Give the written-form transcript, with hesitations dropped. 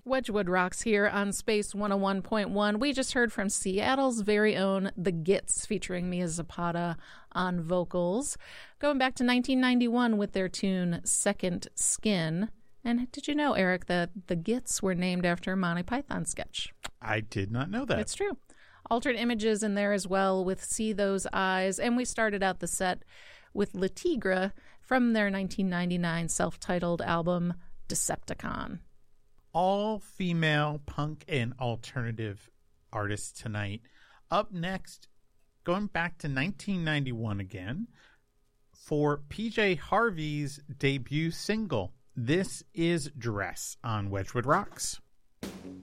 Wedgwood Rocks here on Space 101.1. We just heard from Seattle's very own The Gits, featuring Mia Zapata on vocals, going back to 1991 with their tune Second Skin. And did you know, Eric, that The Gits were named after a Monty Python sketch? I did not know that. It's true. Altered Images in there as well with See Those Eyes. And we started out the set with Le Tigre from their 1999 self-titled album, Decepticon. All female punk and alternative artists tonight. Up next, going back to 1991 again, for PJ Harvey's debut single. This is Dress on Wedgwood Rocks.